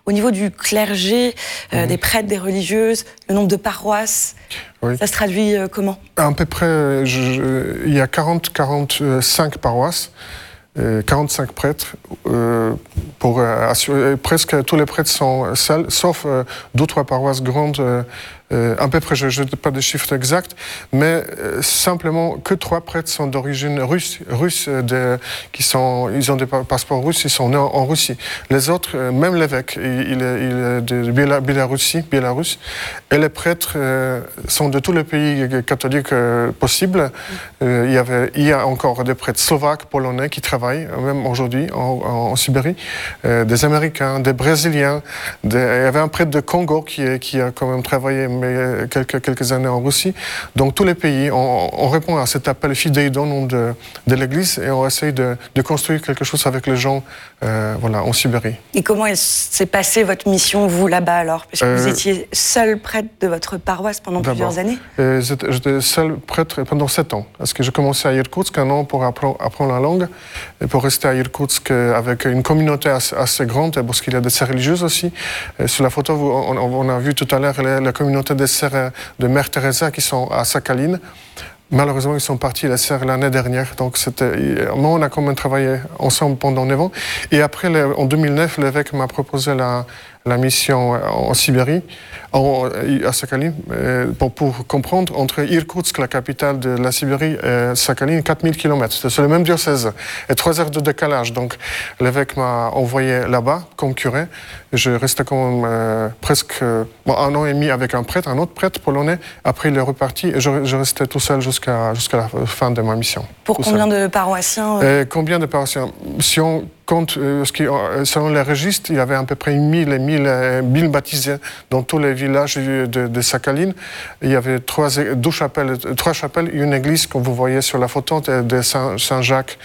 Au niveau du clergé, des prêtres, des religieuses, le nombre de paroisses, ça se traduit comment? À peu près, il y a 45 paroisses. 45 prêtres, pour assurer, presque tous les prêtres sont seuls, sauf 2 ou 3 paroisses grandes, à peu près, je n'ai pas de chiffres exacts, mais simplement que 3 prêtres sont d'origine russe, ils ont des passeports russes, ils sont nés en Russie. Les autres, même l'évêque, il est de Biélorusse, et les prêtres sont de tous les pays catholiques possibles. Il y a encore des prêtres slovaques, polonais qui travaillent, même aujourd'hui, en Sibérie, des Américains, des Brésiliens, il y avait un prêtre de Congo qui a quand même travaillé quelques années en Russie. Donc tous les pays, on répond à cet appel fidei donum de l'Église et on essaye de construire quelque chose avec les gens en Sibérie. Et comment s'est passée votre mission, vous, là-bas, alors? Parce que vous étiez seul prêtre de votre paroisse pendant plusieurs années? J'étais seul prêtre pendant 7 ans. Parce que j'ai commencé à Irkoutsk 1 an pour apprendre la langue et pour rester à Irkoutsk avec une communauté assez grande, parce qu'il y a des sœurs religieuses aussi. Sur la photo, on a vu tout à l'heure la communauté des sœurs de Mère Teresa qui sont à Sakhaline. Malheureusement, ils sont partis, les sœurs, l'année dernière. Donc, moi, on a quand même travaillé ensemble pendant 9 ans. Et après, en 2009, l'évêque m'a proposé la mission en Sibérie, à Sakhaline, pour comprendre, entre Irkoutsk, la capitale de la Sibérie, et Sakhaline, 4000 km. C'est le même diocèse. Et 3 heures de décalage. Donc, l'évêque m'a envoyé là-bas, comme curé. Je restais quand même presque 1 an et demi avec un autre prêtre polonais. Après, il est reparti et je restais tout seul jusqu'à la fin de ma mission. Pour combien de paroissiens Combien de paroissiens? Si on compte, selon les registres, il y avait à peu près 1000 baptisés dans tous les villages de Sakhaline. Il y avait 3 chapelles et une église, comme vous voyez sur la photo, de Saint-Jacques,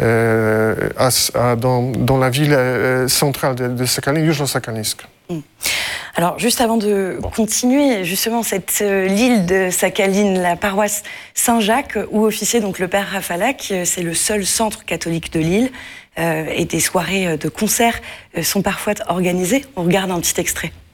dans la ville centrale de Sakhaline, Yuzhno-Sakhalinsk. Alors, juste avant de continuer, justement, l'île de Sakhaline, la paroisse Saint-Jacques, où officiait donc le père Rafalak, c'est le seul centre catholique de l'île, et des soirées de concerts sont parfois organisées. On regarde un petit extrait.